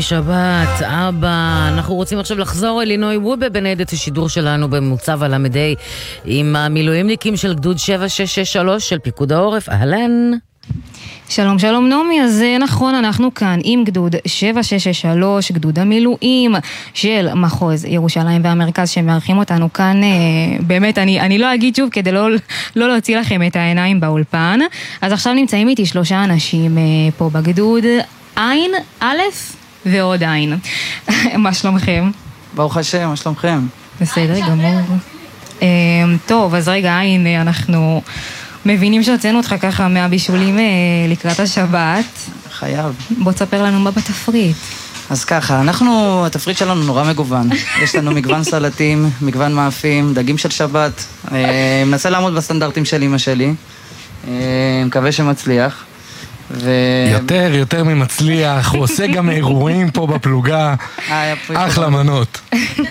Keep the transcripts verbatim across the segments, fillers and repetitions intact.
שבת, אבא, אנחנו רוצים עכשיו לחזור אל לינוי וובה בניידת השידור שלנו במוצב על המדי עם המילואימניקים של גדוד שבע שש שש שלוש של פיקוד העורף. אהלן. שלום שלום נעמי, אז נכון, אנחנו כאן עם גדוד שבע שש שש שלוש, גדוד המילואים של מחוז ירושלים והמרכז שמארחים אותנו כאן. באמת, אני, אני לא אגיד שוב כדי לא, לא להוציא לכם את העיניים באולפן. אז עכשיו נמצאים איתי שלושה אנשים פה בגדוד, עין, א' ועוד עין. מה שלומכם? ברוך השם, מה שלומכם? בסדר גמור. טוב, אז רגע עין, אנחנו מבינים שהוצאנו אותך ככה מהבישולים לקראת השבת. חייב. בוא תספר לנו מה בתפריט. אז ככה, אנחנו, התפריט שלנו נורא מגוון. יש לנו מגוון סלטים, מגוון מאפים, דגים של שבת. מנסה לעמוד בסטנדרטים של אמא שלי. מקווה שמצליח. ו... יותר, יותר ממצליח, הוא עושה גם אירועים פה בפלוגה, אחלה מנות.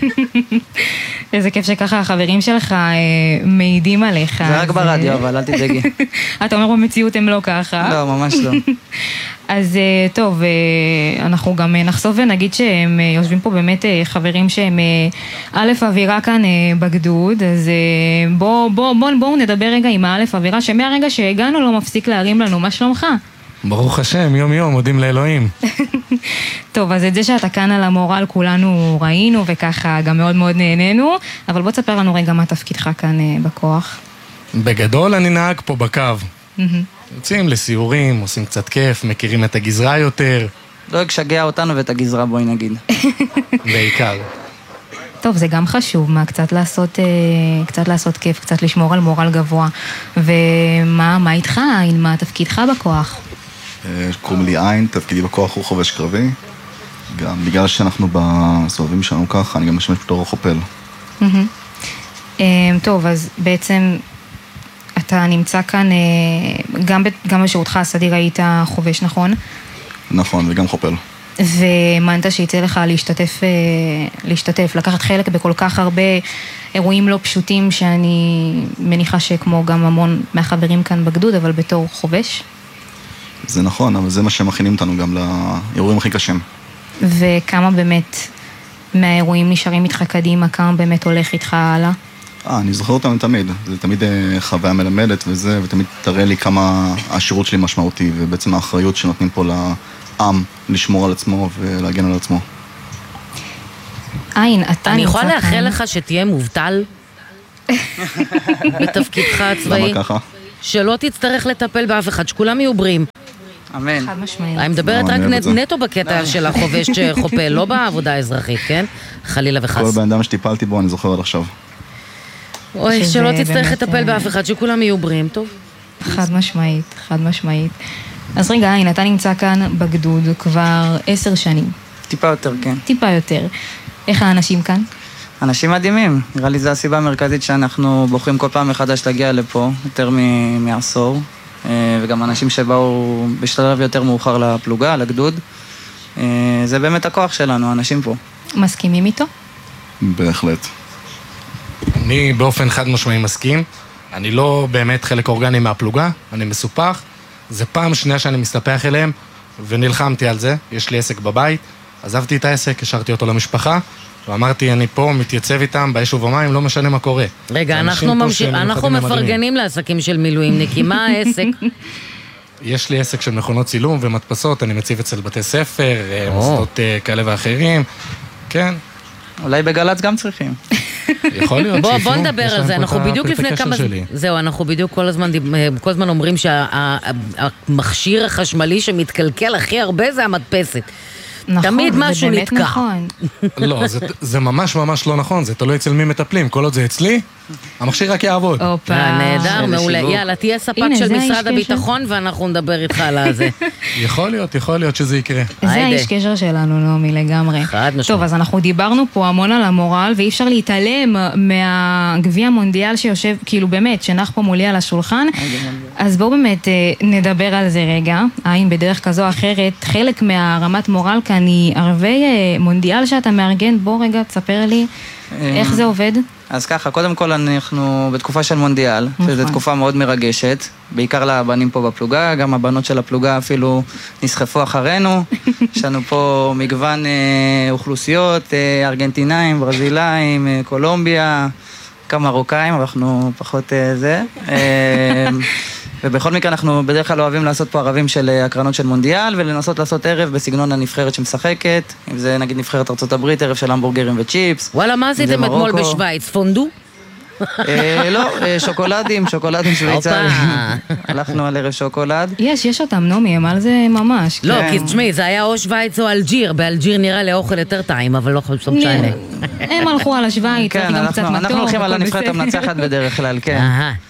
איזה כיף שככה החברים שלך מעידים עליך. זה רק ברדיו, אבל אל תדאגי. אתה אומר במציאות הם לא ככה. לא, ממש לא. אז טוב, אנחנו גם נחשוף ונגיד שהם יושבים פה באמת חברים שהם א' אווירה כאן בגדוד, אז בואו בוא, בוא, בוא נדבר רגע עם א' אווירה שמהרגע שהגענו לא מפסיק להרים לנו. מה שלומך? ברוך השם, יום יום, מודים לאלוהים. טוב, אז את זה שאתה כאן על המורל כולנו ראינו וככה גם מאוד מאוד נהנינו, אבל בוא תספר לנו רגע מה תפקידך כאן בכוח. בגדול אני נהג פה בקו. יוצאים לסיורים, עושים קצת כיף, מכירים את הגזרה יותר. לא ישגע אותנו ואת הגזרה, בואי נגיד. בעיקר. טוב, זה גם חשוב, מה, קצת לעשות, קצת לעשות כיף, קצת לשמור על מורל גבוה. ומה, מה איתך, עין, מה תפקידך בכוח? קוראים לי עין, תפקידי בכוח הוא חובש קרבי. גם בגלל שאנחנו בסובבים שלנו ככה, אני גם משמש בתור חופל. טוב, אז בעצם אתה נמצא כאן, גם, גם בשירותך הסדיר היית חובש, נכון? נכון, וגם חופל. ומנת שיצא לך להשתתף, להשתתף, לקחת חלק בכל כך הרבה אירועים לא פשוטים שאני מניחה שכמו גם המון מהחברים כאן בגדוד, אבל בתור חובש? זה נכון, אבל זה מה שמכינים אותנו גם לאירועים הכי קשים. וכמה באמת מהאירועים נשארים איתך קדימה, כמה באמת הולך איתך הלאה? אה, אני זוכר אותם תמיד, זה תמיד חוויה מלמדת וזה, ותמיד תראה לי כמה השירות שלי משמעותי, ובעצם האחריות שנותנים פה לעם לשמור על עצמו ולהגן על עצמו. עין, אתה נמצא כאן. אני יכולה לאחל לך שתהיה מובטל בתפקידך הצבאי. למה ככה? שלא תצטרך לטפל באף אחד, שכולם יהיו בריאים. אמן. חד משמעית. אני מדברת רק נטו בקטע של החובש שחופל, לא בעבודה האזרחית, כן? חלילה וחס. כל בן אדם שטיפלתי בו אני זוכר עד עכשיו. אוי, שלא תצטרך לטפל באף אחד, שכולם יהיו בריאים, טוב? חד משמעית, חד משמעית. אז רגע, עין, אתה נמצא כאן בגדוד כבר עשר שנים. טיפה יותר, כן. טיפה יותר. איך האנשים כאן? אנשים מדהימים. נראה לי זו הסיבה המרכזית שאנחנו בוחרים כל פעם מחדש להגיע לפה, יותר מעשור. וגם אנשים שבאו בשלב יותר מאוחר לפלוגה, לגדוד. זה באמת הכוח שלנו, האנשים פה. מסכימים איתו? בהחלט. אני באופן חד משמעי מסכים. אני לא באמת חלק אורגני מהפלוגה, אני מסופח. זה פעם שנייה שאני מסתפח אליהם, ונלחמתי על זה. יש לי עסק בבית, עזבתי את העסק, השארתי אותו למשפחה, ואמרתי, אני פה מתייצב איתם באש ובמים, לא משנה מה קורה. רגע, אנחנו, ממש... אנחנו מפרגנים לעסקים של מילואימניקים, מה העסק? יש לי עסק של מכונות צילום ומדפסות, אני מציב אצל בתי ספר, מוסדות כאלה ואחרים, כן. אולי בגלץ גם צריכים. יכול להיות, בוא, בוא נדבר על זה, אנחנו בדיוק לפני כמה... זהו, אנחנו בדיוק כל הזמן, כל הזמן אומרים שהמכשיר החשמלי שמתקלקל הכי הרבה זה המדפסת. נכון, תמיד משהו זה באמת נתקע. נכון. לא, זה, זה ממש ממש לא נכון, זה תלוי אצל מי מטפלים, כל עוד זה אצלי, המכשיר רק יעבוד. אופה. נהדר, מעולה. יאללה, תהיה ספק של משרד הביטחון ואנחנו נדבר איתך על זה. יכול להיות, יכול להיות שזה יקרה. זה האיש קשר שלנו, נעמי, לגמרי. חד משמעית. טוב, אז אנחנו דיברנו פה המון על המורל, ואי אפשר להתעלם מהגביע המונדיאל שיושב, כאילו באמת, שנח פה מולי על השולחן. אז בואו באמת נדבר על זה רגע. עין בדרך כזו או אחרת, חלק מהרמת מורל כאן היא ערבי מונדיאל שאתה מארגן. בוא רגע, תספר לי איך זה עובד. אז ככה, קודם כל אנחנו בתקופה של מונדיאל, נכון. שזו תקופה מאוד מרגשת, בעיקר לבנים פה בפלוגה, גם הבנות של הפלוגה אפילו נסחפו אחרינו. יש לנו פה מגוון אה, אוכלוסיות, אה, ארגנטינאים, ברזילאים, אה, קולומביה, כמה מרוקאים, אבל אנחנו פחות אה, זה. אה, ובכל מקרה אנחנו בדרך כלל אוהבים לעשות פה ערבים של הקרנות של מונדיאל, ולנסות לעשות ערב בסגנון הנבחרת שמשחקת, אם זה נגיד נבחרת ארצות הברית, ערב של המבורגרים וצ'יפס. וואלה, מה עשיתם אתמול בשוויץ? פונדו? לא, שוקולדים, שוקולדים שוויצריים. הלכנו על ערב שוקולד. יש, יש אותם, נומי, הם על זה ממש. לא, כי תשמעי, זה היה או שוויץ או אלג'יר, באלג'יר נראה לאוכל יותר טעים, אבל לא חושב משנה. הם הלכו על השוויץ, כן, גם קצת מתוק. אנחנו הולכים על הנבחרת המנצחת בדרך כלל, כן.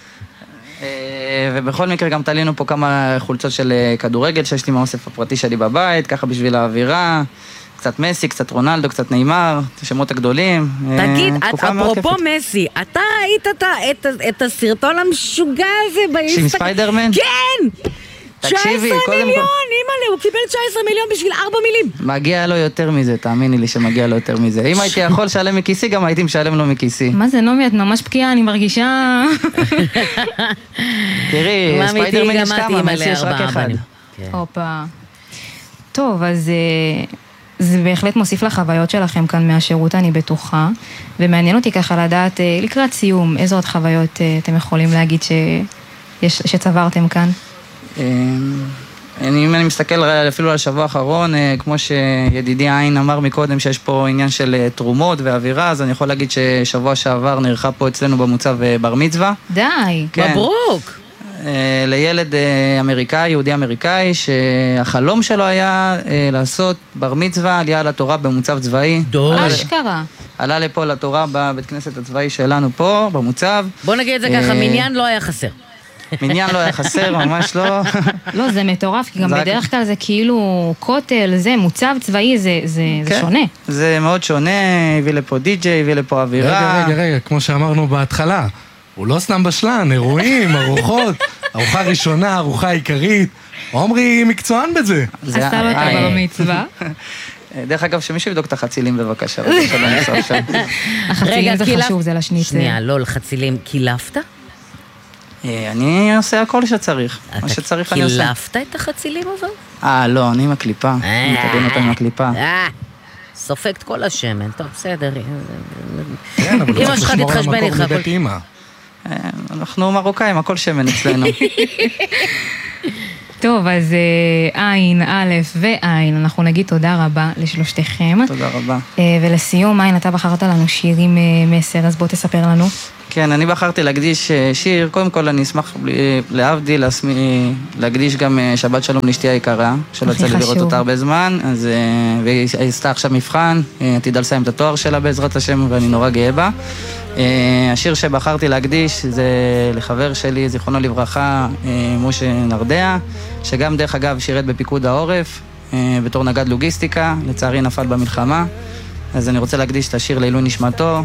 ובכל מקרה גם תלינו פה כמה חולצות של כדורגל שיש לי מהאוסף הפרטי שלי בבית, ככה בשביל האווירה, קצת מסי, קצת רונלדו, קצת ניימר, השמות הגדולים. תגיד, אפרופו מסי, אתה ראית את הסרטון המשוגע הזה באינסטגרם? עם ספיידרמן? כן! תשע עשרה מיליון, אימא'לה, הוא קיבל תשע עשרה מיליון בשביל ארבע מילים. מגיע לו יותר מזה, תאמיני לי שמגיע לו יותר מזה. אם הייתי יכול לשלם מכיסי, גם הייתי משלם לו מכיסי. מה זה, נומי, את ממש פקיעה, אני מרגישה... תראי, ספיידרמן יש כמה, מסי יש רק אחד. הופה. טוב, אז זה בהחלט מוסיף לחוויות שלכם כאן מהשירות, אני בטוחה, ומעניין אותי ככה לדעת, לקראת סיום, איזו עוד חוויות אתם יכולים להגיד שצברתם כאן? אם אני מסתכל אפילו על השבוע האחרון, כמו שידידי עין אמר מקודם שיש פה עניין של תרומות ואווירה, אז אני יכול להגיד ששבוע שעבר נערכה פה אצלנו במוצב בר מצווה. די, מברוק! לילד אמריקאי, יהודי אמריקאי, שהחלום שלו היה לעשות בר מצווה, עלייה לתורה במוצב צבאי. אשכרה. עלה לפה לתורה בבית כנסת הצבאי שלנו פה, במוצב. בוא נגיד את זה ככה, מניין לא היה חסר. מניין לא היה חסר, ממש לא. לא, זה מטורף, כי גם בדרך כלל זה כאילו קוטל, זה מוצב צבאי, זה שונה. זה מאוד שונה, הביא לפה די-ג'יי, הביא לפה אווירה. רגע, רגע, רגע, כמו שאמרנו בהתחלה, הוא לא סתם בשלן, אירועים, ארוחות, ארוחה ראשונה, ארוחה עיקרית, עומרי מקצוען בזה. עשה לו את הבר מצווה. דרך אגב, שמישהו יבדוק את החצילים בבקשה. החצילים זה חשוב, זה לשניצל. שנייה, לא, לחצילים, קילפת? אני עושה הכל שצריך, מה שצריך אני עושה. אתה קילפת את החצילים אבל? אה, לא, אני עם הקליפה. אני תבין אותה עם הקליפה. סופקת כל השמן, טוב, בסדר. כן, אבל אמא שלך תתחשבן איתך. מבית אמא. אנחנו מרוקאים, הכל שמן אצלנו. טוב, אז עין, א' ועין, אנחנו נגיד תודה רבה לשלושתכם. תודה רבה. ולסיום, עין, אתה בחרת לנו שיר עם מסר, אז בוא תספר לנו. כן, אני בחרתי להקדיש שיר, קודם כל אני אשמח להבדיל לעצמי, להקדיש גם שבת שלום לאשתי היקרה, שלא יצא לי לראות אותה הרבה זמן, אז, והיא עשתה עכשיו מבחן, עתידה לסיים את התואר שלה בעזרת השם, ואני נורא גאה בה. השיר שבחרתי להקדיש זה לחבר שלי, זיכרונו לברכה, משה נרדע, שגם דרך אגב שירת בפיקוד העורף, בתור נגד לוגיסטיקה, לצערי נפל במלחמה, אז אני רוצה להקדיש את השיר לעילוי נשמתו,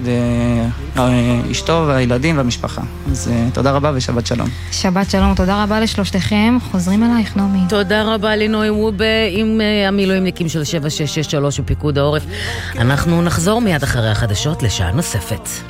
ואשתו והילדים והמשפחה. אז תודה רבה ושבת שלום. שבת שלום, תודה רבה לשלושתכם. חוזרים אלייך, נעמי. תודה רבה לנוי וובה עם המילואימניקים של שבע שש שש שלוש בפיקוד העורף. אנחנו נחזור מיד אחרי החדשות לשעה נוספת.